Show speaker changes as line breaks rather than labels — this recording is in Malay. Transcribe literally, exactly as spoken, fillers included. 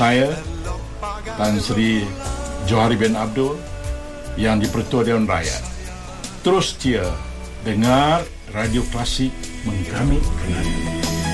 saya Tan Sri Johari bin Abdul yang di-Pertua Dewan Rakyat. Terus dia dengar Radio Klasik Menggamit Kenangan.